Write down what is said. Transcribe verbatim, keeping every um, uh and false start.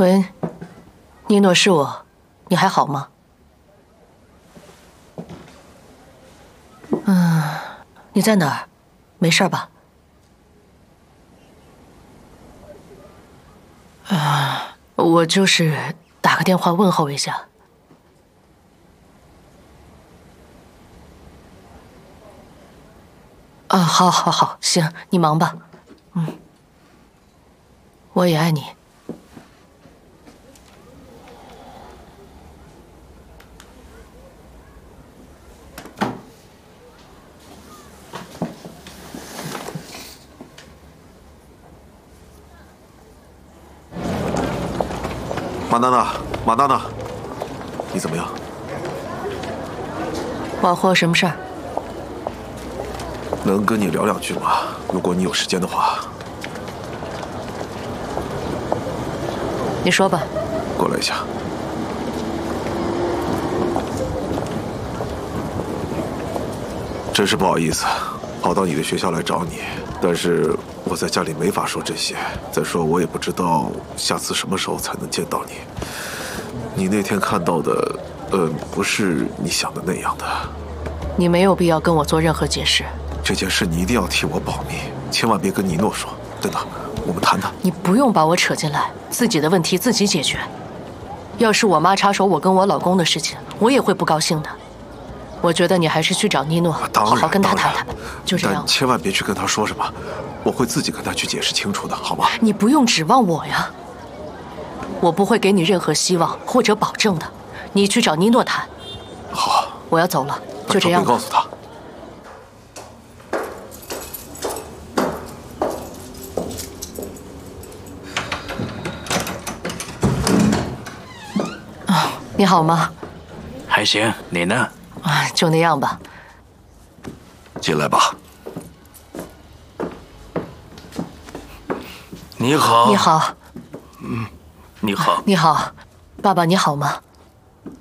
喂，尼诺，是我，你还好吗？嗯，你在哪儿？没事吧？啊，我就是打个电话问候一下。啊，好，好，好，行，你忙吧。嗯，我也爱你。 马娜娜，马娜娜，你怎么样？ 瓦霍，什么事儿？ 能跟你聊两句吗？如果你有时间的话。 你说吧。 过来一下。真是不好意思，跑到你的学校来找你，但是我在家里没法说这些。再说，我也不知道下次什么时候才能见到你。你那天看到的，呃，不是你想的那样的。 你没有必要跟我做任何解释。 这件事你一定要替我保密，千万别跟尼诺说。真的，我们谈谈。 你不用把我扯进来，自己的问题自己解决。要是我妈插手我跟我老公的事情，我也会不高兴的。我觉得你还是去找尼诺，好好跟他谈谈。就这样。 但千万别去跟他说什么，我会自己跟他去解释清楚的，好吗？ 你不用指望我呀，我不会给你任何希望或者保证的。你去找尼诺谈。 好， 我要走了，就这样。 别告诉他。 你好吗？ 还行，你呢？ 啊，就那样吧。 进来吧。 你好。 你好。 嗯，你好。 你好，爸爸，你好吗？